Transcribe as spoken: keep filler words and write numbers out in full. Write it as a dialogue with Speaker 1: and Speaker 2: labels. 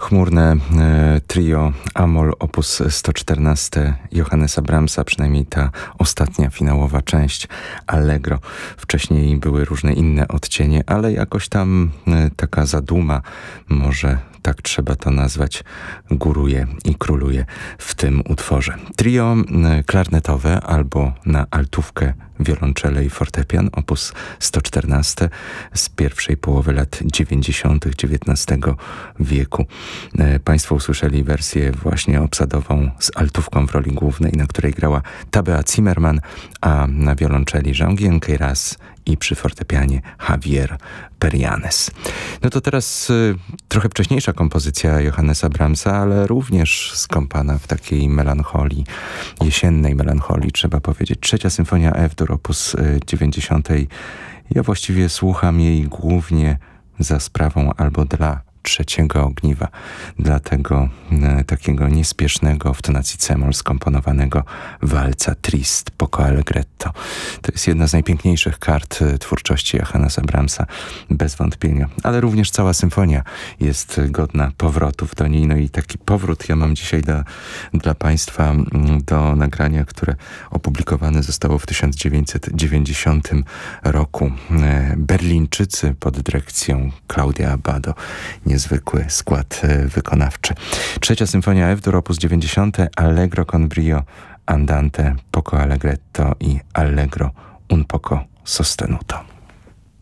Speaker 1: Chmurne e, trio Amol op. sto czternaście Johannesa Brahmsa, przynajmniej ta ostatnia finałowa część Allegro. Wcześniej były różne inne odcienie, ale jakoś tam e, taka zaduma, może tak trzeba to nazwać, góruje i króluje w tym utworze. Trio e, klarnetowe albo na altówkę, wiolonczele i fortepian op. sto czternaście z pierwszej połowy lat dziewięćdziesiątych dziewiętnastego wieku. Państwo usłyszeli wersję właśnie obsadową z altówką w roli głównej, na której grała Tabea Zimmerman, a na wiolonczeli Jean-Guyen Queyras i przy fortepianie Javier Perianes. No to teraz y, trochę wcześniejsza kompozycja Johannesa Brahmsa, ale również skąpana w takiej melancholii, jesiennej melancholii, trzeba powiedzieć. Trzecia symfonia F-dur op. dziewięćdziesiątej. Ja właściwie słucham jej głównie za sprawą albo dla trzeciego ogniwa, dla tego e, takiego niespiesznego w tonacji c-moll skomponowanego walca Trist poco allegretto. To jest jedna z najpiękniejszych kart e, twórczości Johannesa Brahmsa, bez wątpienia. Ale również cała symfonia jest godna powrotów do niej. No i taki powrót ja mam dzisiaj do, dla Państwa m, do nagrania, które opublikowane zostało w tysiąc dziewięćset dziewięćdziesiątym roku. E, Berlińczycy pod dyrekcją Claudia Abbado. Niezwykły skład wykonawczy. Trzecia symfonia F-dur op. dziewięćdziesiąte, Allegro con brio, Andante poco allegretto i Allegro un poco sostenuto.